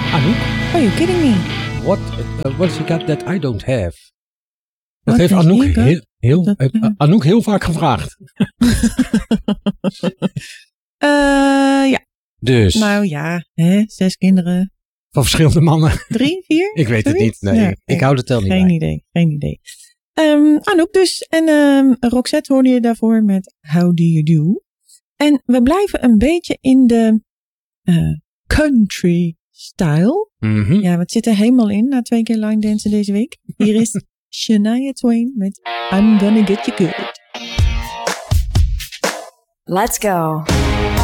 Anouk? Oh, you're kidding me. What has he got that I don't have? What Dat heeft has Anouk he got? Anouk heel vaak gevraagd. Ja. Dus, Nou ja, 6 kinderen. van verschillende mannen. 3, 4? Ik weet het Zoiets? niet. Nee, Ja, ik hou de tel niet Geen bij. idee. Anouk dus. En Roxette hoorde je daarvoor met How Do You Do. En we blijven een beetje in de country style. Mhm. Ja, we zitten er helemaal in na 2 keer line dansen deze week. Hier is Shania Twain met I'm Gonna Get You Good. Let's go.